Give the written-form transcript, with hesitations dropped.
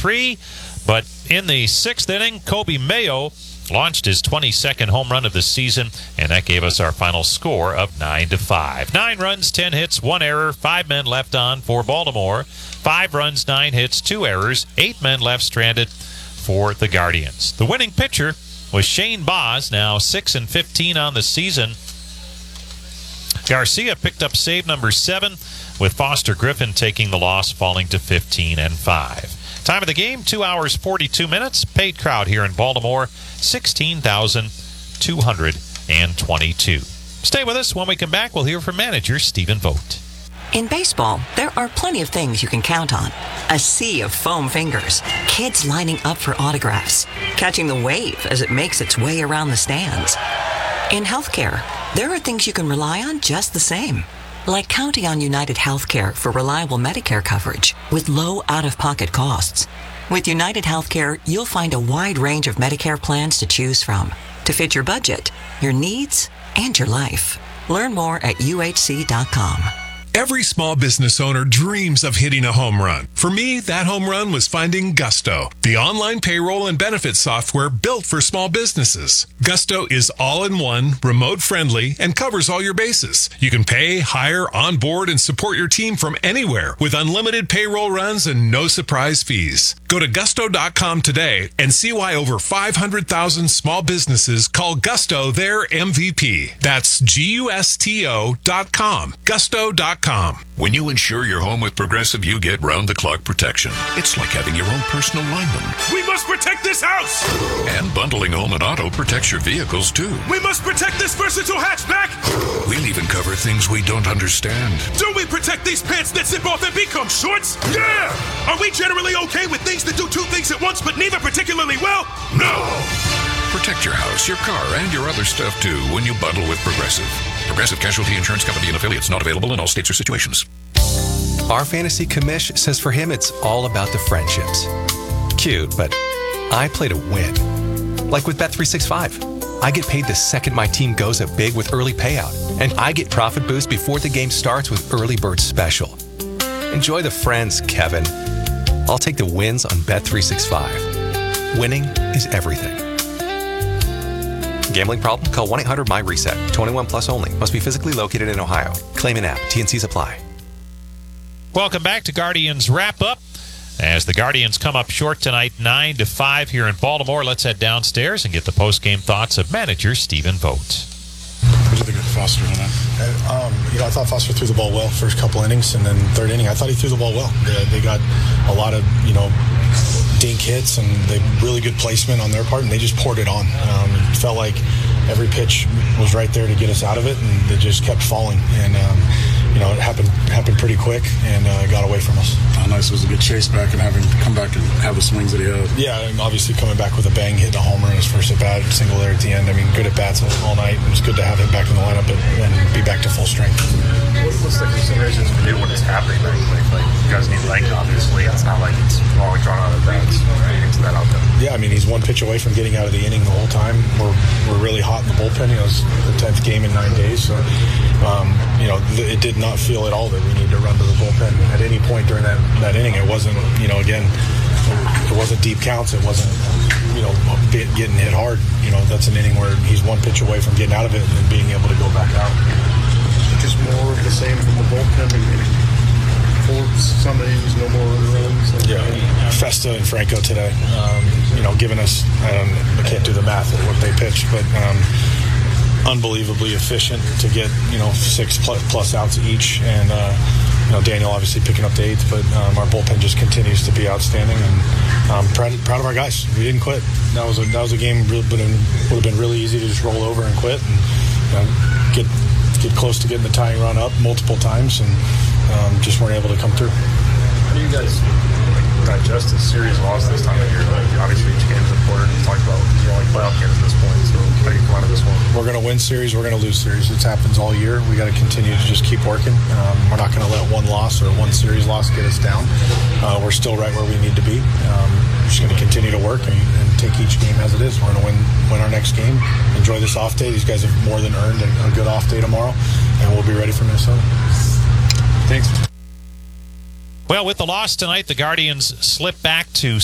3. But in the 6th inning, Kobe Mayo launched his 22nd home run of the season, and that gave us our final score of 9-5. 9 runs, 10 hits, 1 error, 5 men left on for Baltimore. 5 runs, 9 hits, 2 errors, 8 men left stranded for the Guardians. The winning pitcher was Shane Baz, now 6-15 on the season. Garcia picked up save number 7, with Foster Griffin taking the loss, falling to 15-5. Time of the game, 2 hours, 42 minutes. Paid crowd here in Baltimore, 16,222. Stay with us. When we come back, we'll hear from manager Stephen Vogt. In baseball, there are plenty of things you can count on. A sea of foam fingers, kids lining up for autographs, catching the wave as it makes its way around the stands. In healthcare, there are things you can rely on just the same. Like counting on United Healthcare for reliable Medicare coverage with low out-of-pocket costs. With United Healthcare, you'll find a wide range of Medicare plans to choose from to fit your budget, your needs, and your life. Learn more at uhc.com. Every small business owner dreams of hitting a home run. For me, that home run was finding Gusto, the online payroll and benefits software built for small businesses. Gusto is all-in-one, remote-friendly, and covers all your bases. You can pay, hire, onboard, and support your team from anywhere with unlimited payroll runs and no surprise fees. Go to gusto.com today and see why over 500,000 small businesses call Gusto their MVP. That's GUSTO.com. Gusto.com. When you insure your home with Progressive, you get round-the-clock protection. It's like having your own personal lineman. We must protect this house! And bundling home and auto protects your vehicles, too. We must protect this versatile hatchback! We'll even cover things we don't understand. Do we protect these pants that zip off and become shorts? Yeah! Are we generally okay with things that do 2 things at once, but neither particularly well? No! Protect your house, your car, and your other stuff, too, when you bundle with Progressive. Progressive Casualty Insurance Company and affiliates, not available in all states or situations. Our fantasy commish says for him it's all about the friendships. Cute, but I play to win. Like with Bet365. I get paid the second my team goes up big with early payout, and I get profit boost before the game starts with Early Bird Special. Enjoy the friends, Kevin. I'll take the wins on Bet365. Winning is everything. Gambling problem? Call 1-800-MY-RESET. 21 plus only. Must be physically located in Ohio. Claim an app. T&Cs apply. Welcome back to Guardians Wrap-Up. As the Guardians come up short tonight, 9-5 here in Baltimore. Let's head downstairs and get the post-game thoughts of manager Stephen Vogt. What did you think of Foster on that? I thought Foster threw the ball well first couple innings, and then third inning, I thought he threw the ball well. They got a lot of, dink hits and they really good placement on their part, and they just poured it on. It felt like every pitch was right there to get us out of it, and they just kept falling. And it happened pretty quick and got away from us. How nice was a good chase back and having come back and have the swings that he had. Yeah, and obviously coming back with a bang, hitting a homer in his first at bat, single there at the end. I mean, good at bats all night. It was good to have him back in the lineup and be back to full strength. What's the considerations for you when it's happening? Like you guys need length, obviously. It's not like it's long drawn out of bats. Into that outcome. Yeah, I mean, he's one pitch away from getting out of the inning the whole time. We're really hot in the bullpen. It was the 10th game in 9 days, so it did not feel at all that we need to run to the bullpen at any point during that inning. It wasn't, it wasn't deep counts. It wasn't, getting hit hard. That's an inning where he's one pitch away from getting out of it and then being able to go back out. Just more of the same from the bullpen and some innings, no more runs. Yeah, Festa and Franco today, giving us, I can't do the math of what they pitched, but unbelievably efficient to get, 6 plus outs each. And, Daniel obviously picking up the 8th, but our bullpen just continues to be outstanding. And I'm proud of our guys. We didn't quit. That was a game would have been really easy to just roll over and quit and get close to getting the tying run up multiple times, and just weren't able to come through. How do you guys digest a series loss this time of year? Obviously, each game is important. You talked about you're only playoff games at this point, so how do you come out of this one? We're going to win series. We're going to lose series. It happens all year. We got to continue to just keep working. We're not going to let one loss or one series loss get us down. We're still right where we need to be. We're just going to continue to work and take each game as it is. We're going to win our next game. Enjoy this off day. These guys have more than earned a good off day tomorrow, and we'll be ready for Minnesota. Thanks. Well, with the loss tonight, the Guardians slip back to